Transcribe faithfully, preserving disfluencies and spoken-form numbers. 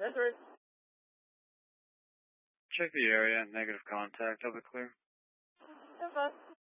Edward. Check the area. Negative contact. Over clear. Over.